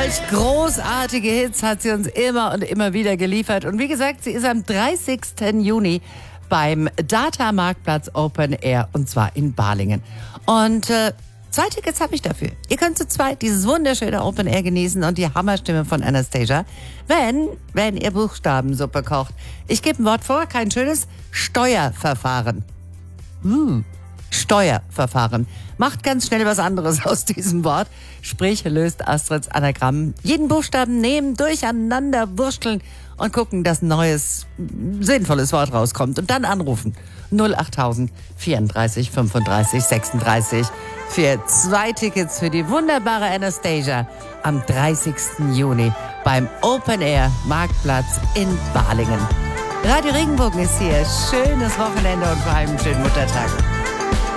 Solch großartige Hits hat sie uns immer und immer wieder geliefert. Und wie gesagt, sie ist am 30. Juni beim Data Marktplatz Open Air und zwar in Balingen. Und 2 Tickets habe ich dafür. Ihr könnt zu zweit dieses wunderschöne Open Air genießen und die Hammerstimme von Anastasia, wenn ihr Buchstabensuppe kocht. Ich gebe ein Wort vor, kein schönes Steuerverfahren. Steuerverfahren. Macht ganz schnell was anderes aus diesem Wort. Sprich, löst Astrids Anagramm. Jeden Buchstaben nehmen, durcheinander wursteln und gucken, dass ein neues, sinnvolles Wort rauskommt. Und dann anrufen. 08000 34 35 36 für 2 Tickets für die wunderbare Anastasia am 30. Juni beim Open Air Marktplatz in Balingen. Radio Regenbogen ist hier. Schönes Wochenende und vor allem einen schönen Muttertag.